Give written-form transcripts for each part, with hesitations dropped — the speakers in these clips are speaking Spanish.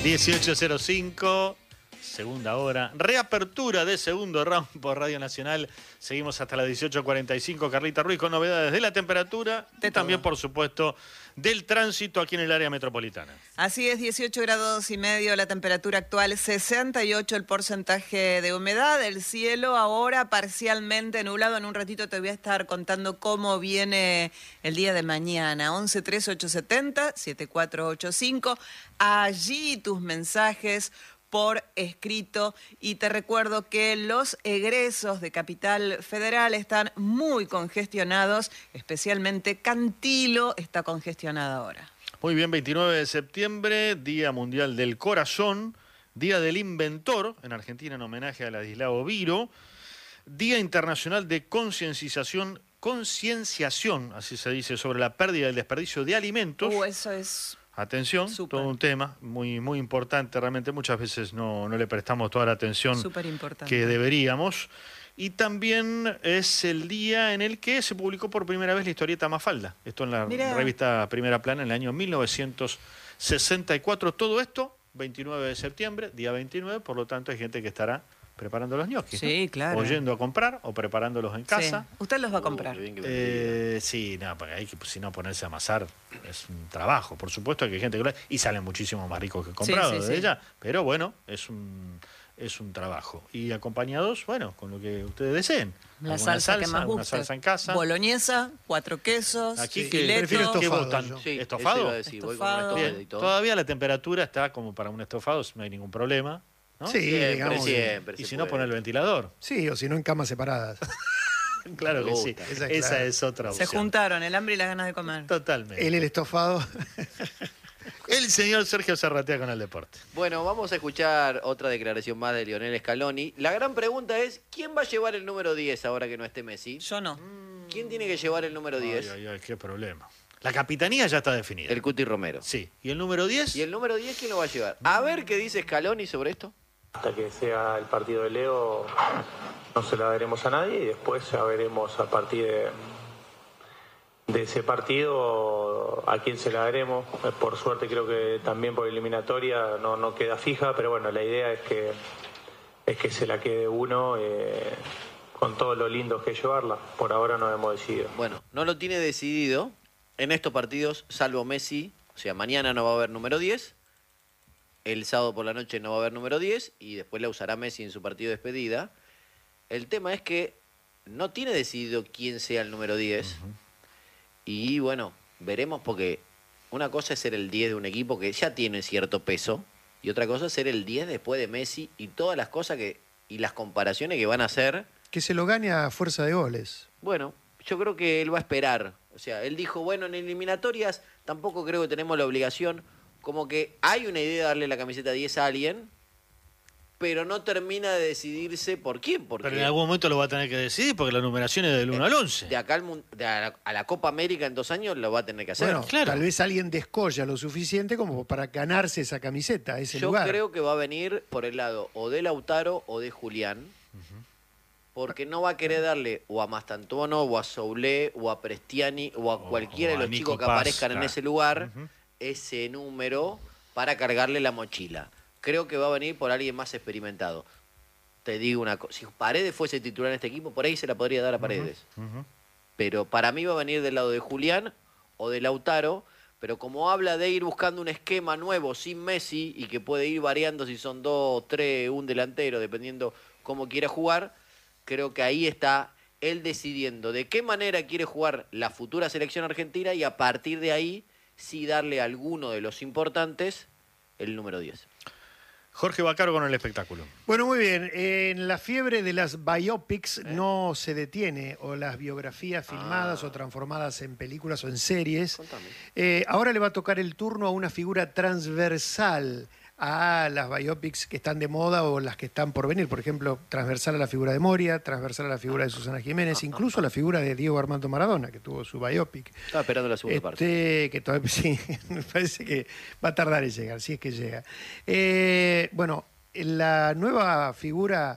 18:05, segunda hora. Reapertura de segundo round por Radio Nacional. Seguimos hasta las 18:45. Carlita Ruiz con novedades de la temperatura y también, por supuesto, del tránsito aquí en el área metropolitana. Así es, 18 grados y medio la temperatura actual, 68 el porcentaje de humedad, el cielo ahora parcialmente nublado. En un ratito te voy a estar contando cómo viene el día de mañana. 11-3870-7485. Allí tus mensajes por escrito, y te recuerdo que los egresos de Capital Federal están muy congestionados, especialmente Cantilo está congestionada ahora. Muy bien, 29 de septiembre, Día Mundial del Corazón, Día del Inventor, en Argentina en homenaje a Ladislao Viro, Día Internacional de Concienciación, así se dice, sobre la pérdida y el desperdicio de alimentos. Eso es... Atención, Super. Todo un tema muy, muy importante. Realmente muchas veces no le prestamos toda la atención que deberíamos. Y también es el día en el que se publicó por primera vez la historieta Mafalda. Esto en la revista Primera Plana en el año 1964. Todo esto, 29 de septiembre, día 29, por lo tanto hay gente que estará preparando los ñoquis. Sí, ¿no? claro. O yendo a comprar o preparándolos en casa. Sí. ¿Usted los va a comprar? Sí, no, porque hay que, si no, ponerse a amasar es un trabajo. Por supuesto que hay gente que lo... Y salen muchísimo más ricos que comprado de ella. Pero bueno, es un trabajo. Y acompañados, bueno, con lo que ustedes deseen. La salsa que más gusta. Una salsa en casa. Boloñesa, 4 quesos, aquí fileto. ¿Qué votan? Sí, ¿Estofado? Estofado. Todavía la temperatura está como para un estofado, no hay ningún problema. ¿No? Sí, digamos. Siempre y si no, poner el ventilador. Sí, o si no, en camas separadas. Claro que sí. Esa es otra opción. Se juntaron el hambre y las ganas de comer. Totalmente. Él el estofado. El señor Sergio Zarratea con el deporte. Bueno, vamos a escuchar otra declaración más de Lionel Scaloni. La gran pregunta es, ¿quién va a llevar el número 10 ahora que no esté Messi? Yo no. ¿Quién tiene que llevar el número 10? Ay, qué problema. La capitanía ya está definida. El Cuti Romero. Sí. ¿Y el número 10? ¿Y el número 10 quién lo va a llevar? A ver qué dice Scaloni sobre esto. Hasta que sea el partido de Leo no se la daremos a nadie y después ya veremos a partir de ese partido a quién se la daremos. Por suerte creo que también por eliminatoria no queda fija, pero bueno, la idea es que se la quede uno con todo lo lindo que es llevarla. Por ahora no hemos decidido. Bueno, no lo tiene decidido en estos partidos, salvo Messi. O sea, mañana no va a haber número 10. El sábado por la noche no va a haber número 10 y después la usará Messi en su partido de despedida. El tema es que no tiene decidido quién sea el número 10. Y bueno, veremos, porque una cosa es ser el 10 de un equipo que ya tiene cierto peso y otra cosa es ser el 10 después de Messi y todas las cosas y las comparaciones que van a hacer. Que se lo gane a fuerza de goles. Bueno, yo creo que él va a esperar. O sea, él dijo, bueno, en eliminatorias tampoco creo que tenemos la obligación. Como que hay una idea de darle la camiseta 10 a alguien, pero no termina de decidirse por quién. Porque pero en algún momento lo va a tener que decidir, porque la numeración es del 1 al 11. De acá a la Copa América en 2 años lo va a tener que hacer. Bueno, claro. Tal vez alguien descolla lo suficiente como para ganarse esa camiseta, ese lugar. Yo creo que va a venir por el lado o de Lautaro o de Julián, porque no va a querer darle o a Mastantuono, o a Soulé, o a Prestiani, o a cualquiera de los chicos que aparezcan en ese lugar, ese número para cargarle la mochila. Creo que va a venir por alguien más experimentado. Te digo una cosa, si Paredes fuese titular en este equipo, por ahí se la podría dar a Paredes. Pero para mí va a venir del lado de Julián o de Lautaro, pero como habla de ir buscando un esquema nuevo sin Messi y que puede ir variando si son 2, 3, un delantero, dependiendo cómo quiera jugar, creo que ahí está él decidiendo de qué manera quiere jugar la futura selección argentina y a partir de ahí sí darle a alguno de los importantes el número 10. Jorge Baccaro con el espectáculo. Bueno, muy bien. En la fiebre de las biopics no se detiene, o las biografías filmadas o transformadas en películas o en series. Ahora le va a tocar el turno a una figura transversal a las biopics que están de moda o las que están por venir. Por ejemplo, transversal a la figura de Moria, transversal a la figura de Susana Jiménez, incluso a la figura de Diego Armando Maradona, que tuvo su biopic. Estaba esperando la segunda parte. Que todavía, sí, me parece que va a tardar en llegar, si es que llega. Bueno, la nueva figura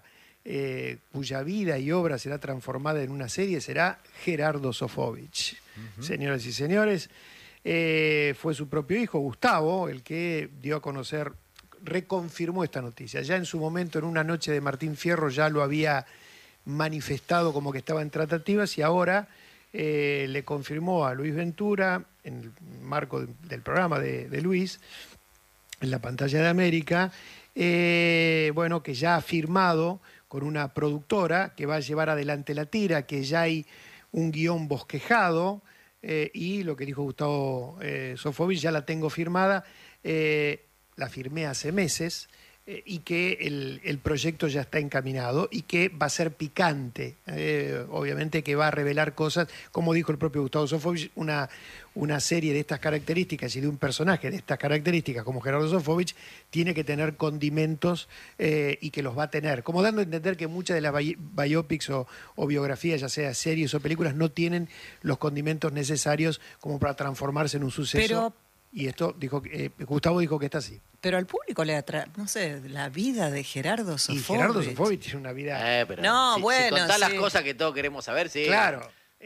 cuya vida y obra será transformada en una serie será Gerardo Sofovich. Señoras y señores, fue su propio hijo, Gustavo, el que dio a conocer reconfirmó esta noticia. Ya en su momento, en una noche de Martín Fierro, ya lo había manifestado como que estaba en tratativas y ahora le confirmó a Luis Ventura, en el marco del programa de Luis, en la pantalla de América, bueno, que ya ha firmado con una productora que va a llevar adelante la tira, que ya hay un guión bosquejado, y lo que dijo Gustavo Sofovich, ya la tengo firmada, la firmé hace meses, y que el proyecto ya está encaminado y que va a ser picante, obviamente que va a revelar cosas, como dijo el propio Gustavo Sofovich, una serie de estas características y de un personaje de estas características como Gerardo Sofovich tiene que tener condimentos y que los va a tener, como dando a entender que muchas de las biopics o biografías, ya sea series o películas, no tienen los condimentos necesarios como para transformarse en un suceso. Y esto Gustavo dijo que está así. Pero al público le atrae, no sé, la vida de Gerardo Sofovich. Y Gerardo Sofovich tiene una vida... Pero no, bueno, si contás las sí. cosas que todos queremos saber, sí. Claro,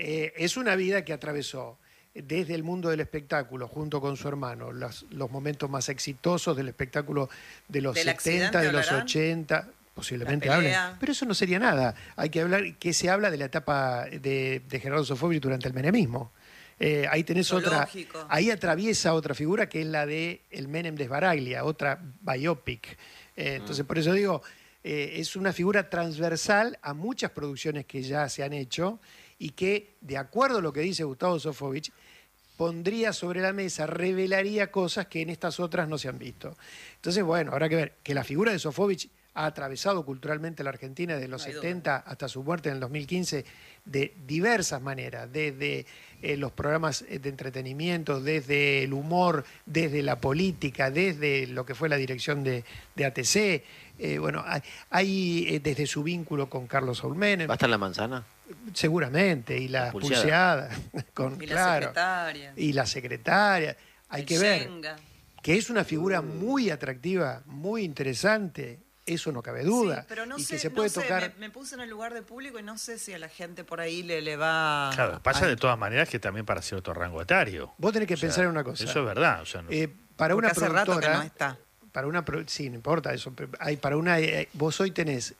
es una vida que atravesó desde el mundo del espectáculo, junto con su hermano, los momentos más exitosos del espectáculo de los 70, de los 80... Posiblemente hablen, pero eso no sería nada. Hay que hablar, que se habla de la etapa de Gerardo Sofovich durante el menemismo. Ahí tenés otra, ahí atraviesa otra figura que es la de el Menem de Sbaraglia, otra biopic. Entonces, por eso digo, es una figura transversal a muchas producciones que ya se han hecho y que, de acuerdo a lo que dice Gustavo Sofovich, pondría sobre la mesa, revelaría cosas que en estas otras no se han visto. Entonces, bueno, habrá que ver que la figura de Sofovich ha atravesado culturalmente la Argentina desde los 70 hasta su muerte en el 2015 de diversas maneras, desde los programas de entretenimiento, desde el humor, desde la política, desde lo que fue la dirección de ATC, bueno, hay desde su vínculo con Carlos Saúl Menem. ¿Va a estar la manzana? Seguramente, y la pulseada. Y la secretaria. Y la secretaria. Hay que ver que es una figura muy atractiva, muy interesante. Eso no cabe duda. Sí, pero no y sé, que se puede tocar... sé, me puse en el lugar de público y no sé si a la gente por ahí le va... Claro, pasa de todas maneras que también para cierto rango etario. Vos tenés que pensar en una cosa. Eso es verdad. Para una hace productora... rato que no está. Sí, no importa eso. Para una, vos hoy tenés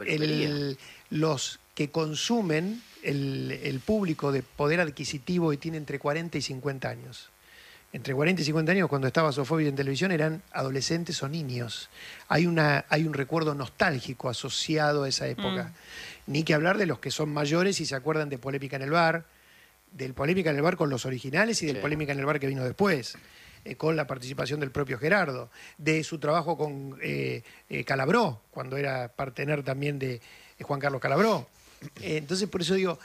los que consumen el público de poder adquisitivo y tiene entre 40 y 50 años. Entre 40 y 50 años, cuando estaba Sofovich en televisión, eran adolescentes o niños. Hay un recuerdo nostálgico asociado a esa época. Ni que hablar de los que son mayores y se acuerdan de Polémica en el Bar, del Polémica en el Bar con los originales y del Polémica en el Bar que vino después, con la participación del propio Gerardo, de su trabajo con Calabró, cuando era partener también de Juan Carlos Calabró. Entonces, por eso digo...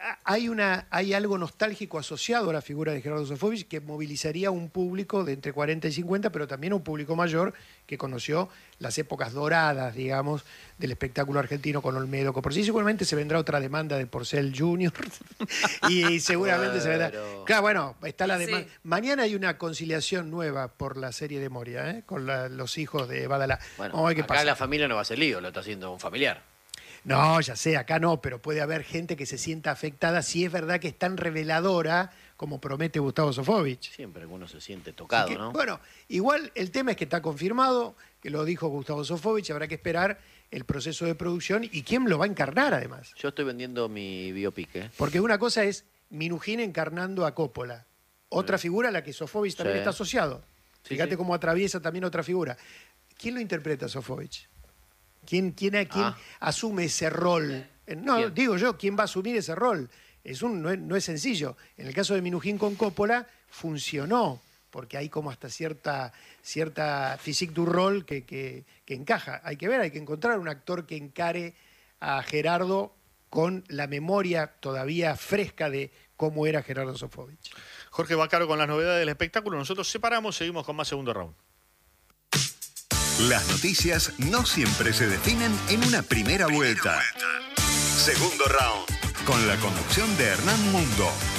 Hay algo nostálgico asociado a la figura de Gerardo Sofovich que movilizaría a un público de entre 40 y 50, pero también a un público mayor que conoció las épocas doradas, digamos, del espectáculo argentino con Olmedo. Por sí, seguramente se vendrá otra demanda de Porcel Jr. y seguramente se vendrá... Claro, bueno, está la demanda. Sí. Mañana hay una conciliación nueva por la serie de Moria, con los hijos de Badalá. Bueno, vamos a ver qué pasa. La familia no va a hacer lío, lo está haciendo un familiar. No, ya sé, acá no, pero puede haber gente que se sienta afectada si es verdad que es tan reveladora como promete Gustavo Sofovich. Siempre alguno se siente tocado, que, ¿no? Bueno, igual el tema es que está confirmado, que lo dijo Gustavo Sofovich, habrá que esperar el proceso de producción y quién lo va a encarnar además. Yo estoy vendiendo mi biopic, ¿eh? Porque una cosa es Minujín encarnando a Coppola, otra figura a la que Sofovich también está asociado. Fíjate cómo atraviesa también otra figura. ¿Quién lo interpreta a Sofovich? ¿Quién asume ese rol? No, ¿quién? Digo yo, ¿quién va a asumir ese rol? No es sencillo. En el caso de Minujín con Coppola, funcionó, porque hay como hasta cierta physique du rôle que encaja. Hay que ver, hay que encontrar un actor que encare a Gerardo con la memoria todavía fresca de cómo era Gerardo Sofovich. Jorge Vaccaro con las novedades del espectáculo. Nosotros separamos, seguimos con más segundo round. Las noticias no siempre se definen en una primera vuelta. Segundo round, con la conducción de Hernán Mundo.